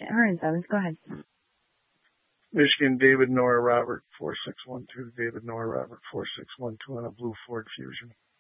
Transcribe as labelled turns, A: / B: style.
A: her in sevens. Go ahead.
B: Michigan, David Nora Robert 4612. David Nora Robert 4612 on a blue Ford Fusion.